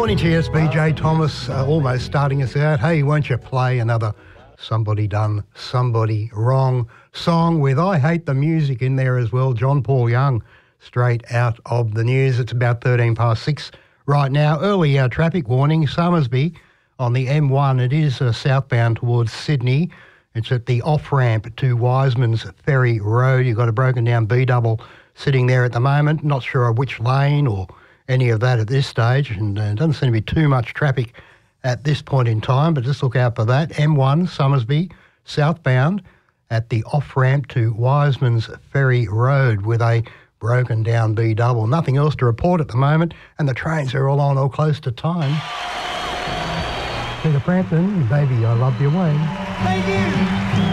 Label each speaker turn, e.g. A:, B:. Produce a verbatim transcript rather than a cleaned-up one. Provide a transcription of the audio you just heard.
A: Morning to you, it's B J Thomas, uh, almost starting us out. Hey, won't you play another Somebody Done, Somebody Wrong song with I Hate the Music in there as well. John Paul Young, straight out of the news. It's about thirteen past six right now. Early uh, traffic warning, Summersby on the M one. It is uh, southbound towards Sydney. It's at the off-ramp to Wiseman's Ferry Road. You've got a broken down B-double sitting there at the moment. Not sure which lane or any of that at this stage, and uh, doesn't seem to be too much traffic at this point in time, but just look out for that. M one, Summersby, southbound at the off-ramp to Wiseman's Ferry Road with a broken down B-double. Nothing else to report at the moment, and the trains are all on or close to time. Peter Frampton, Baby, I Love Your Way.
B: Thank you.